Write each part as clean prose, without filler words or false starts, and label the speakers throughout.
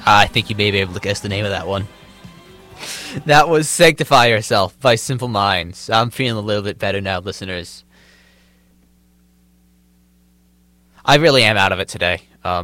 Speaker 1: I think you may be able to guess the name of that one. That was Sanctify Yourself by Simple Minds. I'm feeling a little bit better now, listeners. I really am out of it today.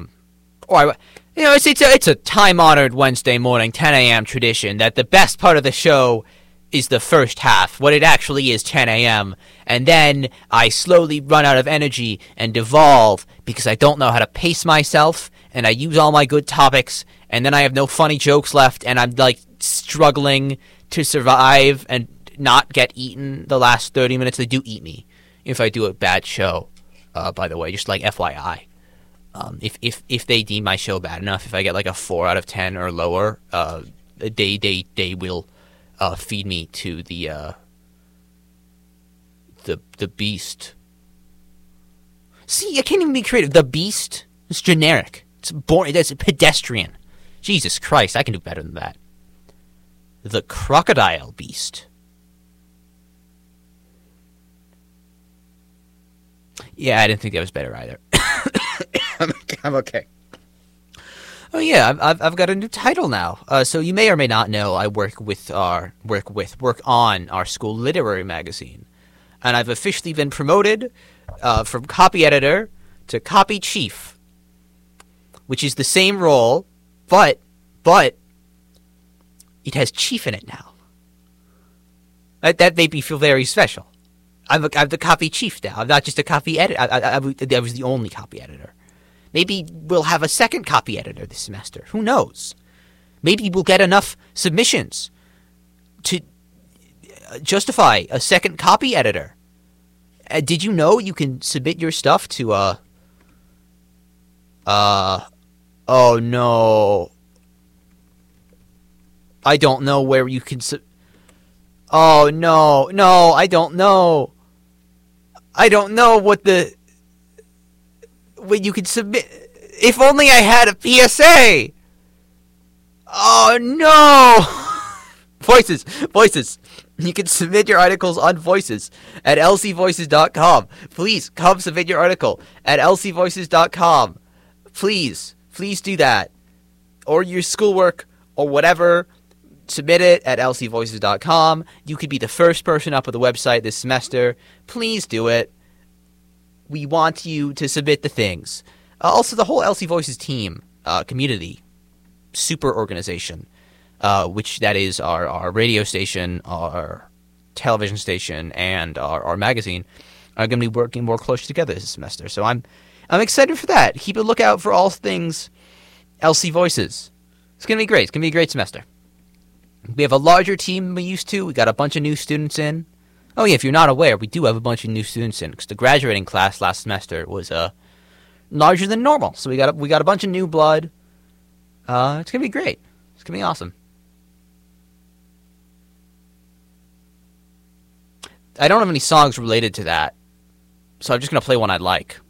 Speaker 1: It's a time-honored Wednesday morning, 10 a.m. tradition that the best part of the show is the first half, what it actually is 10 a.m., and then I slowly run out of energy and devolve because I don't know how to pace myself, and I use all my good topics, and then I have no funny jokes left, and I'm, struggling to survive and not get eaten the last 30 minutes. They do eat me if I do a bad show, by the way, just like FYI. If they deem my show bad enough, if I get a 4 out of 10 or lower, they will feed me to the beast. See, I can't even be creative. The beast? It's generic. It's boring. It's pedestrian. Jesus Christ, I can do better than that. The crocodile beast. Yeah, I didn't think that was better either. I'm okay. Oh yeah, I've got a new title now. So you may or may not know I work on our school literary magazine, and I've officially been promoted from copy editor to copy chief, which is the same role, but it has chief in it now. That made me feel very special. I'm the copy chief now. I'm not just a copy editor. I was the only copy editor. Maybe we'll have a second copy editor this semester. Who knows? Maybe we'll get enough submissions to justify a second copy editor. Did you know you can submit your stuff to oh no. I don't know where you can oh no, I don't know. I don't know when you can submit. If only I had a PSA. Oh no. Voices. You can submit your articles on Voices at lcvoices.com. Please come submit your article at lcvoices.com. Please do that. Or your schoolwork or whatever. Submit it at lcvoices.com. You could be the first person up at the website this semester. Please do it. We want you to submit the things. Also, the whole LC Voices team, community, super organization, which that is our radio station, our television station, and our magazine, are going to be working more closely together this semester. So I'm excited for that. Keep a lookout for all things LC Voices. It's going to be great. It's going to be a great semester. We have a larger team than we used to. We got a bunch of new students in. Oh yeah, if you're not aware, we do have a bunch of new students in because the graduating class last semester was larger than normal. So we got a bunch of new blood. It's gonna be great. It's gonna be awesome. I don't have any songs related to that, so I'm just gonna play one I like.